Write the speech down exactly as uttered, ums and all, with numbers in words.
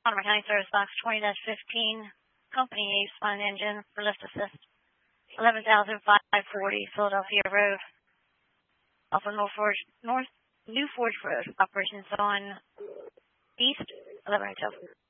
Montgomery County Service Box twenty dash fifteen, Company A Spine Engine for lift assist. eleven thousand five forty Philadelphia Road, off of North Forge, North New Forge Road. Operations on East eleven oh two.